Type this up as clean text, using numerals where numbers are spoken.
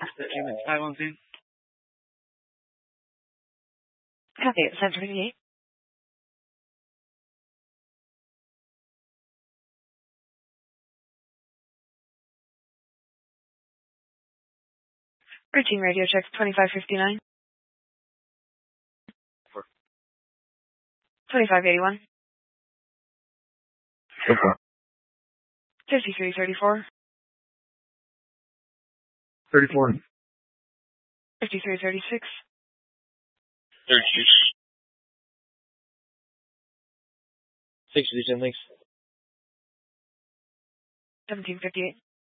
513. Copy it. 738. Reaching radio check 2559. 2581. 5334. 34. 5336. 36. 6 thanks. 1758.